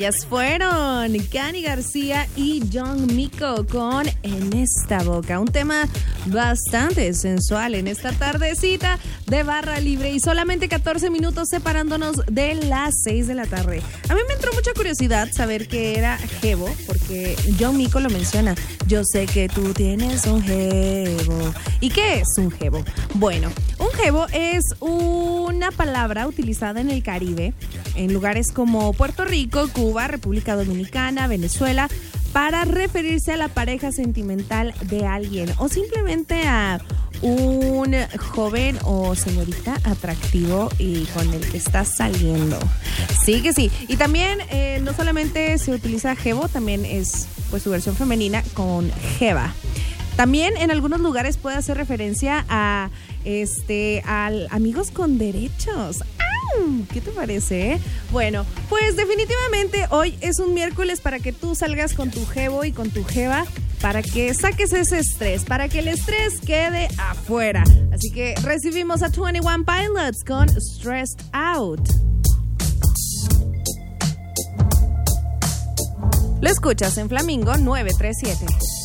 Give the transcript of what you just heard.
Ellas fueron Cani García y John Mico con En esta boca. Un tema bastante sensual en esta tardecita de barra libre y solamente 14 minutos separándonos de las 6 de la tarde. A mí me entró mucha curiosidad saber qué era jevo, porque John Mico lo menciona. Yo sé que tú tienes un jevo. ¿Y qué es un jevo? Bueno, un jevo es una palabra utilizada en el Caribe, en lugares como Puerto Rico, Cuba, República Dominicana, Venezuela, para referirse a la pareja sentimental de alguien o simplemente a un joven o señorita atractivo y con el que estás saliendo. Sí que sí. Y también no solamente se utiliza jevo, también es pues su versión femenina con jeva. También en algunos lugares puede hacer referencia a amigos con derechos. ¿Qué te parece? Bueno, pues definitivamente hoy es un miércoles para que tú salgas con tu jevo y con tu jeva, para que saques ese estrés, para que el estrés quede afuera. Así que recibimos a 21 Pilots con Stressed Out. Lo escuchas en Flamingo 937.